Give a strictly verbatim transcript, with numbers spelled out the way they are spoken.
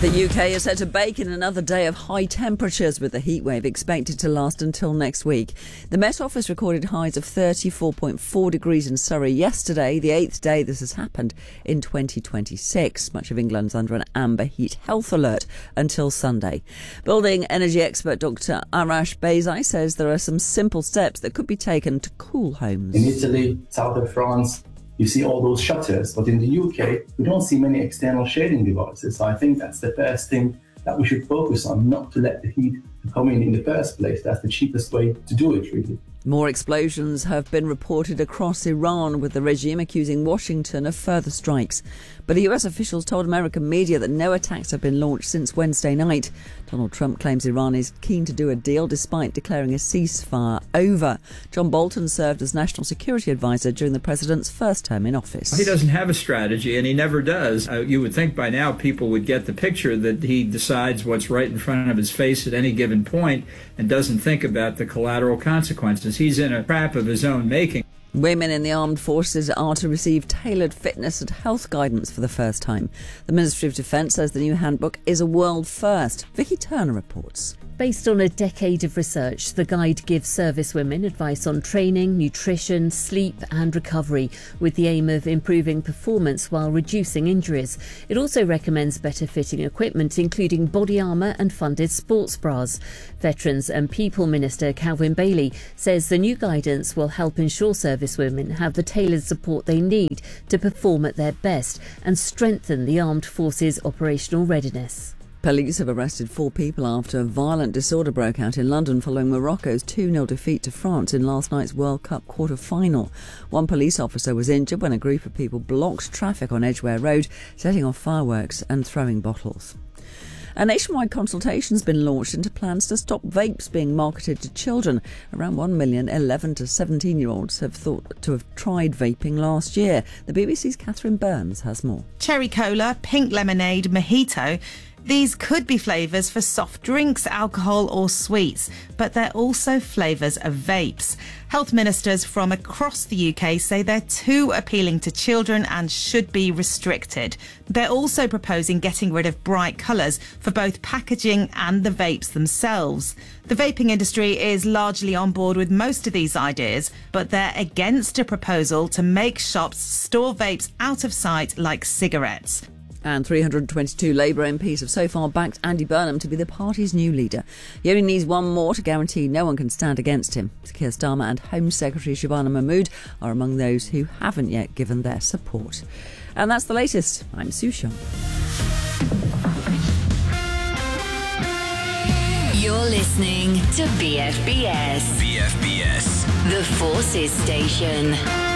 The U K is set to bake in another day of high temperatures, with the heatwave expected to last until next week. The Met Office recorded highs of thirty-four point four degrees in Surrey yesterday, the eighth day this has happened in twenty twenty-six. Much of England's under an amber heat health alert until Sunday. Building energy expert Doctor Arash Beyzai says there are some simple steps that could be taken to cool homes. In Italy, south of France, you see all those shutters, but in the U K, we don't see many external shading devices. So I think that's the first thing that we should focus on, not to let the heat come in in the first place. That's the cheapest way to do it, really. More explosions have been reported across Iran, with the regime accusing Washington of further strikes. But U S officials told American media that no attacks have been launched since Wednesday night. Donald Trump claims Iran is keen to do a deal despite declaring a ceasefire over. John Bolton served as National Security Advisor during the president's first term in office. He doesn't have a strategy, and he never does. Uh, you would think by now people would get the picture that he decides what's right in front of his face at any given point and doesn't think about the collateral consequences. He's in a trap of his own making. Women in the armed forces are to receive tailored fitness and health guidance for the first time. The Ministry of Defence says the new handbook is a world first. Vicky Turner reports. Based on a decade of research, the guide gives servicewomen advice on training, nutrition, sleep and recovery, with the aim of improving performance while reducing injuries. It also recommends better fitting equipment, including body armour and funded sports bras. Veterans and People Minister Calvin Bailey says the new guidance will help ensure servicewomen have the tailored support they need to perform at their best and strengthen the armed forces' operational readiness. Police have arrested four people after a violent disorder broke out in London following Morocco's two nil defeat to France in last night's World Cup quarter-final. One police officer was injured when a group of people blocked traffic on Edgware Road, setting off fireworks and throwing bottles. A nationwide consultation has been launched into plans to stop vapes being marketed to children. Around one million eleven to seventeen-year-olds have thought to have tried vaping last year. The B B C's Catherine Burns has more. Cherry cola, pink lemonade, mojito. These could be flavours for soft drinks, alcohol or sweets, but they're also flavours of vapes. Health ministers from across the U K say they're too appealing to children and should be restricted. They're also proposing getting rid of bright colours for both packaging and the vapes themselves. The vaping industry is largely on board with most of these ideas, but they're against a proposal to make shops store vapes out of sight like cigarettes. And three hundred twenty-two Labour M Ps have so far backed Andy Burnham to be the party's new leader. He only needs one more to guarantee no one can stand against him. Keir Starmer and Home Secretary Shabana Mahmood are among those who haven't yet given their support. And that's the latest. I'm Sue Shaw. You're listening to B F B S. B F B S. The Forces Station.